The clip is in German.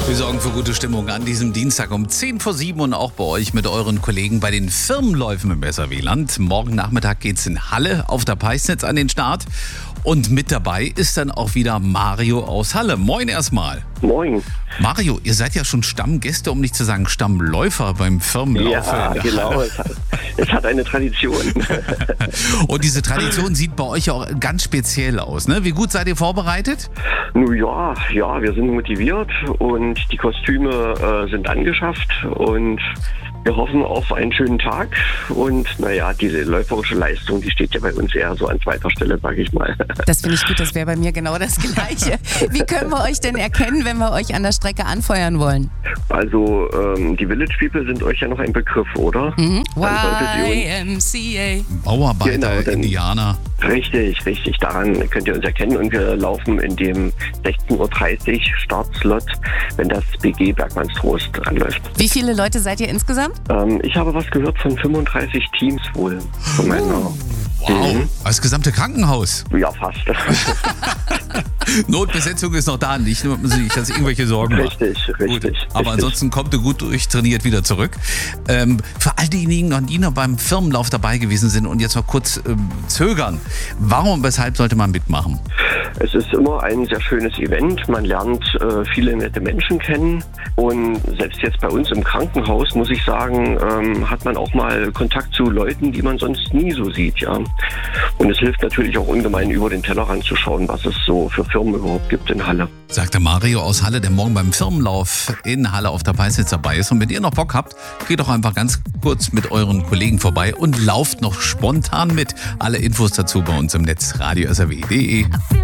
Wir sorgen für gute Stimmung an diesem Dienstag um 10 vor 7 und auch bei euch mit euren Kollegen bei den Firmenläufen im SRW-Land. Morgen Nachmittag geht's in Halle auf der Peisnitz an den Start. Und mit dabei ist dann auch wieder Mario aus Halle. Moin erstmal. Moin. Mario, ihr seid ja schon Stammgäste, um nicht zu sagen Stammläufer beim Firmenlauf. Ja, genau. Es hat eine Tradition. Und diese Tradition sieht bei euch auch ganz speziell aus, ne? Wie gut seid ihr vorbereitet? Nun ja, wir sind motiviert und die Kostüme sind angeschafft und wir hoffen auf einen schönen Tag und diese läuferische Leistung, die steht ja bei uns eher so an zweiter Stelle, sage ich mal. Das finde ich gut, das wäre bei mir genau das Gleiche. Wie können wir euch denn erkennen, wenn wir euch an der Strecke anfeuern wollen? Also die Village People sind euch ja noch ein Begriff, oder? Mhm. YMCA. Bauarbeiter, Genau, Indianer. Richtig. Daran könnt ihr uns erkennen und wir laufen in dem 16.30 Uhr Startslot, wenn das BG Bergmannstrost anläuft. Wie viele Leute seid ihr insgesamt? Ich habe was gehört von 35 Teams wohl. Von meiner Wow, das gesamte Krankenhaus. Ja, fast. Notbesetzung ist noch da, nicht nur, dass irgendwelche Sorgen macht. Richtig. Aber ansonsten kommt ihr gut durchtrainiert wieder zurück. Für all diejenigen, die noch beim Firmenlauf dabei gewesen sind und jetzt noch kurz zögern, warum und weshalb sollte man mitmachen? Es ist immer ein sehr schönes Event. Man lernt viele nette Menschen kennen. Und selbst jetzt bei uns im Krankenhaus, muss ich sagen, hat man auch mal Kontakt zu Leuten, die man sonst nie so sieht. Ja. Und es hilft natürlich auch ungemein, über den Tellerrand zu schauen, was es so für Firmen überhaupt gibt in Halle. Sagte Mario aus Halle, der morgen beim Firmenlauf in Halle auf der Peisnitz dabei ist. Und wenn ihr noch Bock habt, geht doch einfach ganz kurz mit euren Kollegen vorbei und lauft noch spontan mit. Alle Infos dazu bei uns im Netz radiosrw.de.